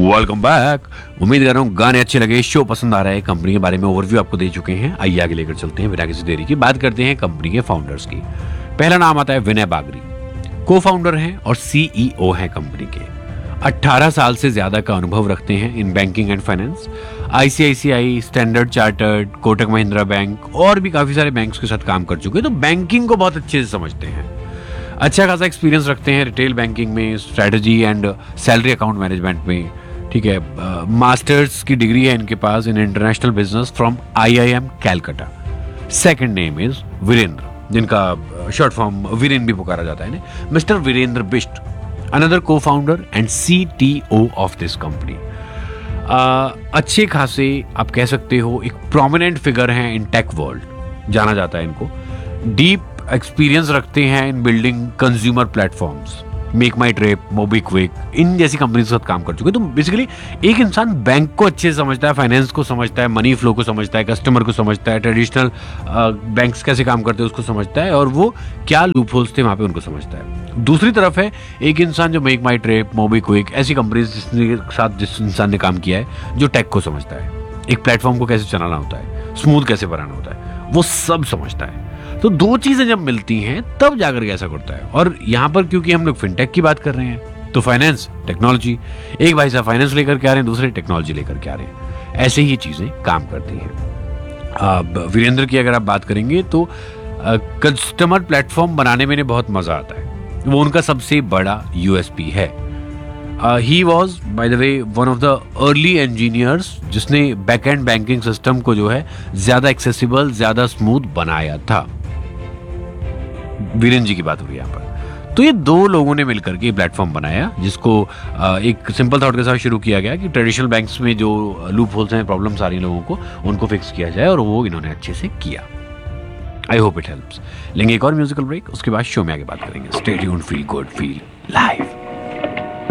Welcome back. उम्मीद कर रहा हूँ गाने अच्छे लगे, शो पसंद आ रहा है। कंपनी के बारे में ओवरव्यू आपको दे चुके हैं, आइए आगे लेकर चलते हैं बिना किसी देरी की। बात करते हैं कंपनी के फाउंडर्स की। पहला नाम आता है विनय बागरी, को फाउंडर हैं और सीईओ हैं कंपनी के। 18 साल से ज्यादा का अनुभव रखते हैं in banking and finance. ICICI, standard chartered, Kotak Mahindra bank और भी काफी सारे बैंक्स के साथ काम कर चुके हैं, तो बैंकिंग को बहुत अच्छे से समझते हैं। अच्छा खासा एक्सपीरियंस रखते हैं रिटेल बैंकिंग में, strategy and salary account management में। ठीक है, मास्टर्स की डिग्री है इनके पास in international business from IIM Calcutta. Second name is Virendra, जिनका शॉर्ट फॉर्म वीरेन भी पुकारा जाता है। मिस्टर वीरेंद्र बिष्ट, अनदर को founder and CTO of this company. अच्छे खासे आप कह सकते हो एक प्रोमिनेंट फिगर हैं इन टेक वर्ल्ड, जाना जाता है इनको। डीप एक्सपीरियंस रखते हैं इन बिल्डिंग कंज्यूमर प्लेटफॉर्म्स, मेक माई ट्रिप, मोबीक्विक, इन जैसी कंपनी के साथ काम कर चुके हैं। तो बेसिकली एक इंसान बैंक को अच्छे से समझता है, फाइनेंस को समझता है, मनी फ्लो को समझता है, कस्टमर को समझता है, ट्रेडिशनल बैंक्स कैसे काम करते हैं उसको समझता है, और वो क्या लूप होल्स थे वहां पे उनको समझता है। दूसरी तरफ है एक इंसान जो मेक माई ट्रिप, मोबीक्विक ऐसी कंपनी के साथ जिस इंसान ने काम किया है, जो टेक को समझता है, एक प्लेटफॉर्म को कैसे चलाना होता है, स्मूथ कैसे बनाना होता है, वो सब समझता है। तो दो चीजें जब मिलती हैं तब जाकर ऐसा करता है। और यहां पर क्योंकि हम लोग फिनटेक की बात कर रहे हैं, तो फाइनेंस, टेक्नोलॉजी, एक भाई साहब फाइनेंस लेकर के आ रहे हैं, दूसरे टेक्नोलॉजी लेकर के आ रहे हैं। ऐसे ही चीजें काम करती हैं। अब वीरेंद्र की अगर आप बात करेंगे तो कस्टमर प्लेटफॉर्म बनाने में बहुत मजा आता है, वो उनका सबसे बड़ा यूएसपी है। He was by the way one of the early engineers जिसने बैक एंड बैंकिंग सिस्टम को जो है ज्यादा एक्सेसिबल, ज्यादा स्मूथ बनाया था। वीरेन जी की बात हो रही है यहाँ पर। तो ये दो लोगों ने मिलकर के प्लेटफॉर्म बनाया, जिसको एक सिंपल थॉट के साथ शुरू किया गया कि ट्रेडिशनल बैंक्स में जो लूप होल्स हैं, प्रॉब्लम्स आ रही हैं लोगों को, उनको फिक्स किया जाए, और वो इन्होंने अच्छे से किया। I hope it helps. लेंगे एक और म्यूजिकल ब्रेक, उसके बाद शो में आगे बात करेंगे। Stay tuned, feel good, feel live.